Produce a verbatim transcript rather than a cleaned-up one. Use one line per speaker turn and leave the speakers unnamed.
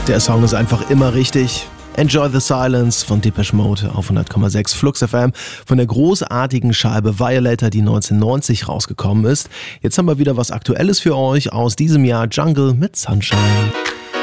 Der Song ist einfach immer richtig. Enjoy the Silence von Depeche Mode auf hundert Komma sechs Flux F M von der großartigen Scheibe Violator, die neunzehnhundertneunzig rausgekommen ist. Jetzt haben wir wieder was Aktuelles für euch aus diesem Jahr, Jungle mit Sunshine.